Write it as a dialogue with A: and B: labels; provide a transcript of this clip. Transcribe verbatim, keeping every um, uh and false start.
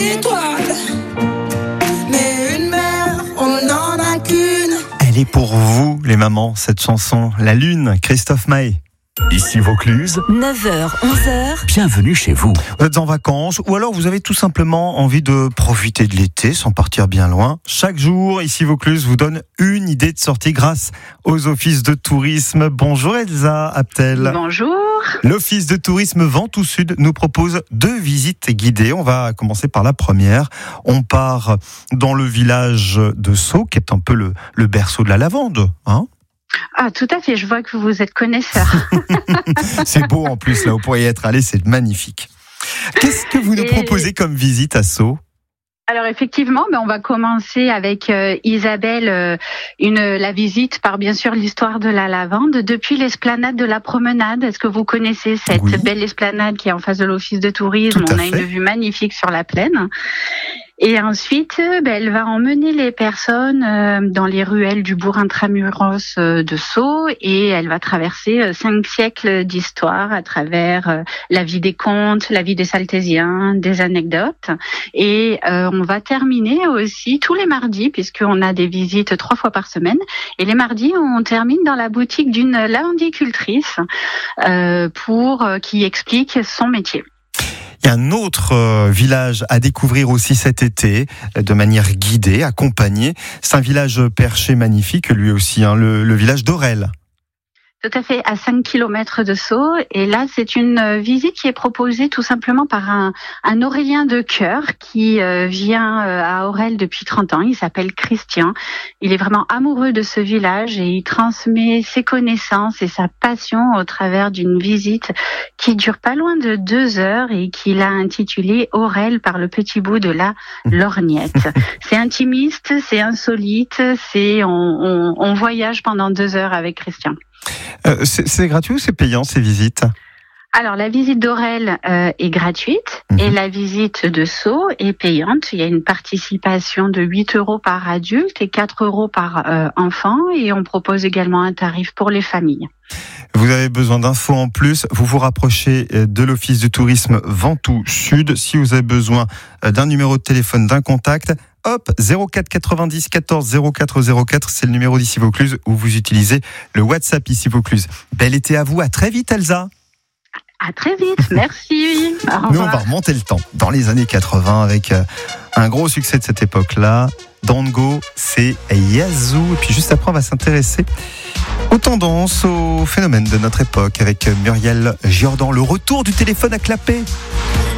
A: d'étoiles. Mais une mère, on n'en a qu'une.
B: Elle est pour vous, les mamans, cette chanson. La Lune, Christophe Maé.
C: Ici Vaucluse,
D: neuf heures, onze heures.
C: Bienvenue chez vous.
B: Vous êtes en vacances ou alors vous avez tout simplement envie de profiter de l'été sans partir bien loin. Chaque jour, ici Vaucluse vous donne une idée de sortie grâce aux offices de tourisme. Bonjour Elsa Aptel.
E: Bonjour.
B: L'office de tourisme Ventoux Sud nous propose deux visites guidées. On va commencer par la première. On part dans le village de Sceaux, qui est un peu le, le berceau de la lavande, hein ?
E: Ah, tout à fait, je vois que vous êtes connaisseur.
B: C'est beau en plus, là, vous pourriez être allé, c'est magnifique. Qu'est-ce que vous nous
E: Et...
B: proposez comme visite à Sceaux ?
E: Alors effectivement, ben on va commencer avec euh, Isabelle, euh, une la visite par bien sûr l'histoire de la lavande depuis l'esplanade de la promenade. Est-ce que vous connaissez cette
B: Oui.
E: belle esplanade qui est en face de l'office de tourisme ?
B: Tout à
E: On a
B: fait.
E: une vue magnifique sur la plaine. Et ensuite, ben, elle va emmener les personnes euh, dans les ruelles du bourg intramuros euh, de Sceaux et elle va traverser euh, cinq siècles d'histoire à travers euh, la vie des contes, la vie des Saltésiens, des anecdotes. Et euh, on va terminer aussi tous les mardis, puisqu'on a des visites trois fois par semaine. Et les mardis, on termine dans la boutique d'une lavandicultrice euh, pour euh, qui explique son métier.
B: Il y a un autre euh, village à découvrir aussi cet été, euh, de manière guidée, accompagnée. C'est un village perché magnifique, lui aussi, hein, le, le village d'Orel.
E: Tout à fait, à cinq kilomètres de Sceaux. Et là, c'est une visite qui est proposée tout simplement par un, un Aurélien de cœur qui euh, vient à Orel depuis trente ans. Il s'appelle Christian. Il est vraiment amoureux de ce village et il transmet ses connaissances et sa passion au travers d'une visite qui dure pas loin de deux heures et qu'il a intitulée Orel par le petit bout de la lorgnette. C'est intimiste, c'est insolite, c'est on, on, on voyage pendant deux heures avec Christian.
B: Euh, c'est, c'est gratuit ou c'est payant ces visites ?
E: Alors, la visite d'Orel euh, est gratuite
B: Mmh.
E: et la visite de Sceaux est payante. Il y a une participation de huit euros par adulte et quatre euros par euh, enfant et on propose également un tarif pour les familles.
B: Vous avez besoin d'infos en plus, vous vous rapprochez de l'office du tourisme Ventoux Sud. Si vous avez besoin d'un numéro de téléphone, d'un contact, hop, zéro quatre quatre-vingt-dix quatorze zéro quatre zéro quatre, c'est le numéro d'Ici Vaucluse où vous utilisez le WhatsApp Ici Vaucluse. Bel été à vous, à très vite Elsa.
E: À très vite, merci. Au
B: Nous on
E: revoir.
B: va remonter le temps, dans les années quatre-vingts, avec un gros succès de cette époque-là. Dango, c'est Yazoo. Et puis juste après, on va s'intéresser aux tendances, aux phénomènes de notre époque avec Muriel Giordan. Le retour du téléphone à clapper.